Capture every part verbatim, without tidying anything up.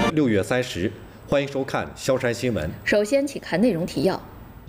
六月三十，欢迎收看萧山新闻。 首先，请看内容提要。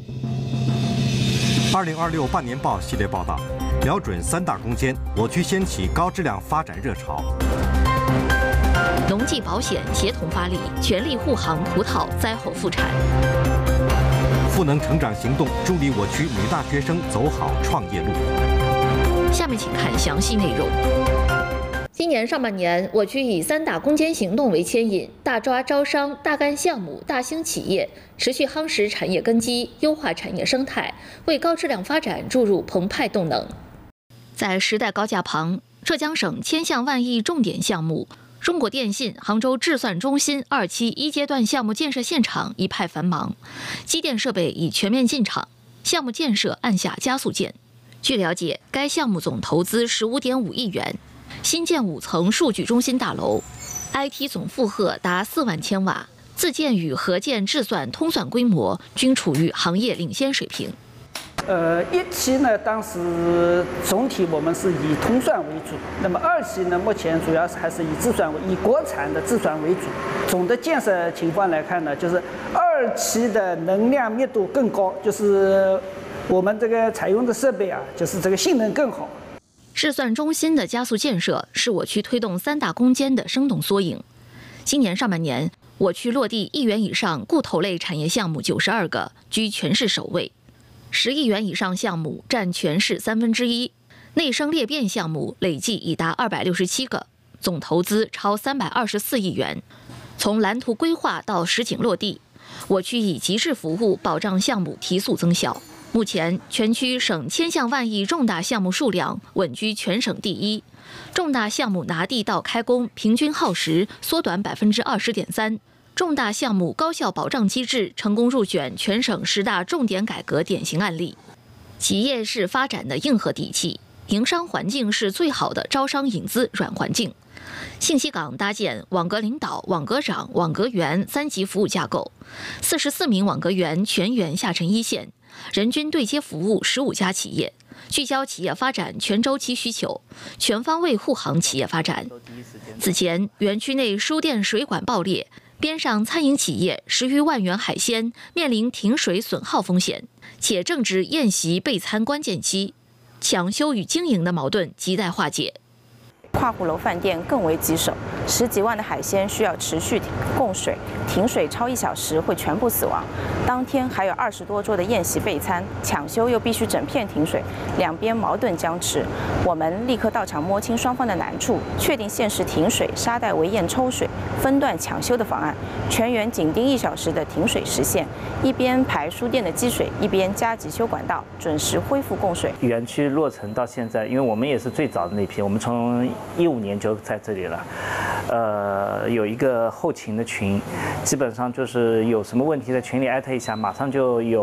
二零二六半年报系列报道，瞄准三大攻坚，我区掀起高质量发展热潮。 农技保险协同发力，全力护航葡萄灾后复产。 赋能成长行动，助力我区女大学生走好创业路。 下面请看详细内容。今年上半年，我区以三大攻坚行动为牵引，大抓招商、大干项目、大兴企业，持续夯实产业根基，优化产业生态，为高质量发展注入澎湃动能。在时代高架旁，浙江省千项万亿重点项目中国电信杭州智算中心二期一阶段项目建设现场一派繁忙，机电设备已全面进场，项目建设按下加速键。据了解，该项目总投资十五点五亿元，新建五层数据中心大楼 ，I T 总负荷达四万千瓦，自建与合建智算通算规模均处于行业领先水平。 呃，一期呢，当时总体我们是以通算为主，那么二期呢，目前主要是还是以智算为以国产的智算为主。总的建设情况来看呢，就是二期的能量密度更高，就是我们这个采用的设备啊，就是这个性能更好。 智算中心的加速建设是我区推动三大攻坚的生动缩影。今年上半年，我区落地亿元以上固投类产业项目九十二个，居全市首位。十亿元以上项目占全市三分之一，内生裂变项目累计已达二百六十七个，总投资超三百二十四亿元。从蓝图规划到实景落地，我区以极致服务保障项目提速增效。目前，全区省千项万亿重大项目数量稳居全省第一，重大项目拿地到开工平均耗时缩短百分之二十点三。重大项目高效保障机制成功入选全省十大重点改革典型案例。企业是发展的硬核底气，营商环境是最好的招商引资软环境。信息港搭建网格领导、网格长、网格员三级服务架构，四十四名网格员全员下沉一线，人均对接服务十五家企业，聚焦企业发展全周期需求，全方位护航企业发展。此前，园区内输电水管爆裂，边上餐饮企业十余万元海鲜面临停水损耗风险，且正值宴席备餐关键期，抢修与经营的矛盾亟待化解。 跨户楼饭店更为棘手，十几万的海鲜需要持续供水，停水超一小时会全部死亡。当天还有二十多桌的宴席备餐，抢修又必须整片停水，两边矛盾僵持。我们立刻到场摸清双方的难处，确定限时停水、沙袋围堰抽水、分段抢修的方案，全员紧盯一小时的停水时限，一边排输电的积水，一边加急修管道，准时恢复供水。 园区落成到现在，因为我们也是最早的那批，我们从一五年就在这里了，呃，有一个后勤的群，基本上就是有什么问题在群里艾特一下，马上就有